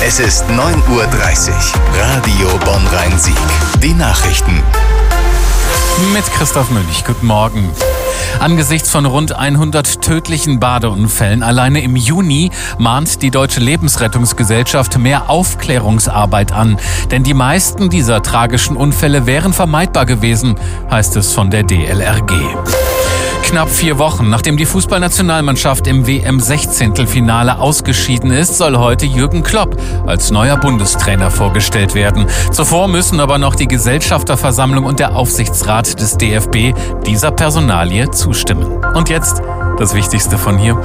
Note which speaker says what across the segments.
Speaker 1: Es ist 9:30 Uhr. Radio Bonn-Rhein-Sieg. Die Nachrichten.
Speaker 2: Mit Christoph Münch. Guten Morgen. Angesichts von rund 100 tödlichen Badeunfällen alleine im Juni mahnt die Deutsche Lebensrettungsgesellschaft mehr Aufklärungsarbeit an. Denn die meisten dieser tragischen Unfälle wären vermeidbar gewesen, heißt es von der DLRG. Knapp 4 Wochen, nachdem die Fußballnationalmannschaft im WM-16-Finale ausgeschieden ist, soll heute Jürgen Klopp als neuer Bundestrainer vorgestellt werden. Zuvor müssen aber noch die Gesellschafterversammlung und der Aufsichtsrat des DFB dieser Personalie zustimmen. Und jetzt das Wichtigste von hier.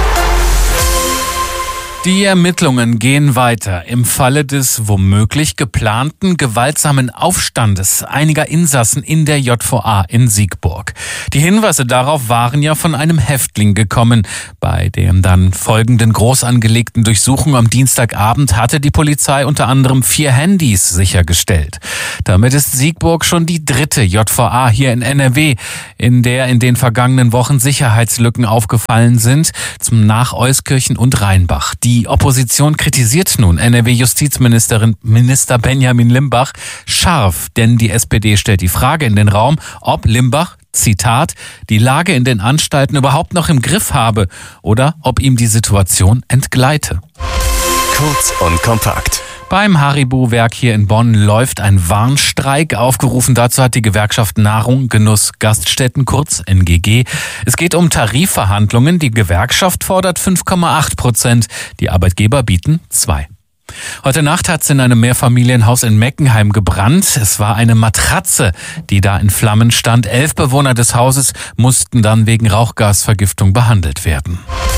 Speaker 2: Die Ermittlungen gehen weiter im Falle des womöglich geplanten gewaltsamen Aufstandes einiger Insassen in der JVA in Siegburg. Die Hinweise darauf waren ja von einem Häftling gekommen. Bei der dann folgenden groß angelegten Durchsuchung am Dienstagabend hatte die Polizei unter anderem 4 Handys sichergestellt. Damit ist Siegburg schon die 3. JVA hier in NRW, in der in den vergangenen Wochen Sicherheitslücken aufgefallen sind, nach Euskirchen und Rheinbach. Die Opposition kritisiert nun NRW-Justizminister Benjamin Limbach scharf, denn die SPD stellt die Frage in den Raum, ob Limbach, Zitat, die Lage in den Anstalten überhaupt noch im Griff habe oder ob ihm die Situation entgleite.
Speaker 1: Kurz und kompakt.
Speaker 2: Beim Haribo-Werk hier in Bonn läuft ein Warnstreik. Aufgerufen dazu hat die Gewerkschaft Nahrung, Genuss, Gaststätten, kurz NGG. Es geht um Tarifverhandlungen. Die Gewerkschaft fordert 5,8%. Die Arbeitgeber bieten 2%. Heute Nacht hat es in einem Mehrfamilienhaus in Meckenheim gebrannt. Es war eine Matratze, die da in Flammen stand. 11 Bewohner des Hauses mussten dann wegen Rauchgasvergiftung behandelt werden.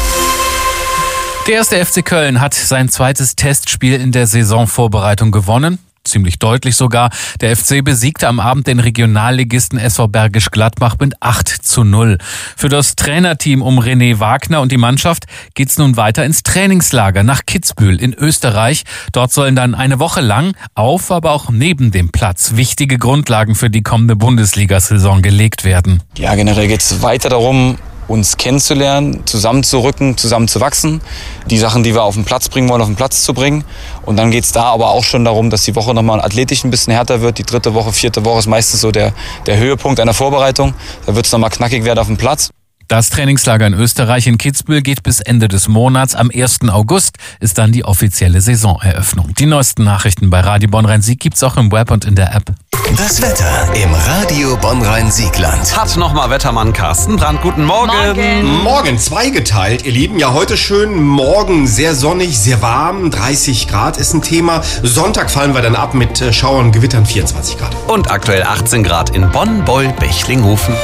Speaker 2: Der 1. FC Köln hat sein zweites Testspiel in der Saisonvorbereitung gewonnen. Ziemlich deutlich sogar. Der FC besiegte am Abend den Regionalligisten SV Bergisch Gladbach mit 8:0. Für das Trainerteam um René Wagner und die Mannschaft geht's nun weiter ins Trainingslager nach Kitzbühel in Österreich. Dort sollen dann eine Woche lang auf, aber auch neben dem Platz wichtige Grundlagen für die kommende Bundesliga-Saison gelegt werden.
Speaker 3: Ja, generell geht's weiter darum, uns kennenzulernen, zusammenzurücken, zusammenzuwachsen, die Sachen, die wir auf den Platz bringen wollen, auf den Platz zu bringen. Und dann geht's da aber auch schon darum, dass die Woche nochmal athletisch ein bisschen härter wird. Die 3. Woche, 4. Woche ist meistens so der Höhepunkt einer Vorbereitung. Da wird's nochmal knackig werden auf dem Platz.
Speaker 2: Das Trainingslager in Österreich in Kitzbühel geht bis Ende des Monats. Am 1. August ist dann die offizielle Saisoneröffnung. Die neuesten Nachrichten bei Radio Bonn-Rhein-Sieg gibt's auch im Web und in der App.
Speaker 1: Das Wetter im Radio Bonn-Rhein-Siegland.
Speaker 4: Hat nochmal Wettermann Carsten Brandt. Guten Morgen.
Speaker 5: Morgen zweigeteilt, ihr Lieben. Ja, heute schön morgen sehr sonnig, sehr warm. 30 Grad ist ein Thema. Sonntag fallen wir dann ab mit Schauern, Gewittern, 24 Grad.
Speaker 4: Und aktuell 18 Grad in Bonn, Beul, Bechlinghofen.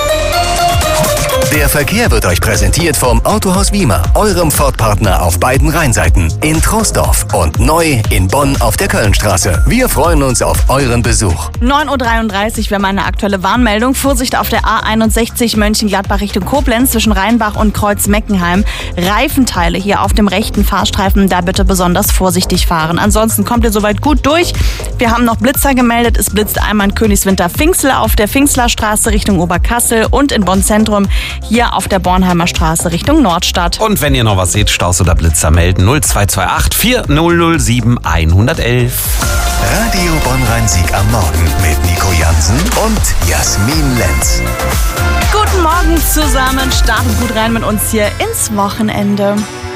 Speaker 1: Der Verkehr wird euch präsentiert vom Autohaus Wiemer, eurem Ford-Partner auf beiden Rheinseiten, in Troisdorf und neu in Bonn auf der Kölnstraße. Wir freuen uns auf euren Besuch.
Speaker 6: 9:33 Uhr, wir haben eine aktuelle Warnmeldung. Vorsicht auf der A61 Mönchengladbach Richtung Koblenz zwischen Rheinbach und Kreuz-Meckenheim. Reifenteile hier auf dem rechten Fahrstreifen, da bitte besonders vorsichtig fahren. Ansonsten kommt ihr soweit gut durch. Wir haben noch Blitzer gemeldet. Es blitzt einmal in Königswinter-Pfingstl auf der Pfingstlerstraße Richtung Oberkassel und in Bonn-Zentrum hier auf der Bornheimer Straße Richtung Nordstadt.
Speaker 4: Und wenn ihr noch was seht, Staus oder Blitzer melden 0228 4007 111.
Speaker 1: Radio Bonn-Rhein-Sieg am Morgen mit Nico Jansen und Jasmin Lenz.
Speaker 6: Guten Morgen zusammen, starten gut rein mit uns hier ins Wochenende.